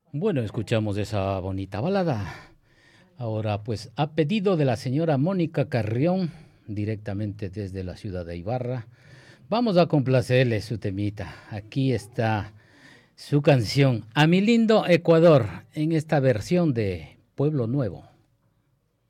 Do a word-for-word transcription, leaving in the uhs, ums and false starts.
Bueno, escuchamos esa bonita balada. Ahora, pues, a pedido de la señora Mónica Carrión, directamente desde la ciudad de Ibarra, vamos a complacerle su temita. Aquí está su canción, A mi lindo Ecuador, en esta versión de Pueblo Nuevo.